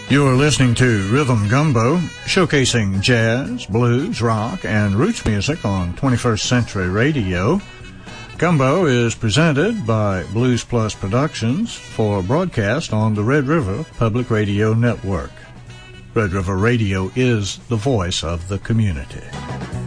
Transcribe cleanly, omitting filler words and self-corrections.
You're listening to Rhythm Gumbo, showcasing jazz, blues, rock, and roots music on 21st Century Radio. Gumbo is presented by Blues Plus Productions for broadcast on the Red River Public Radio Network. Red River Radio is the voice of the community.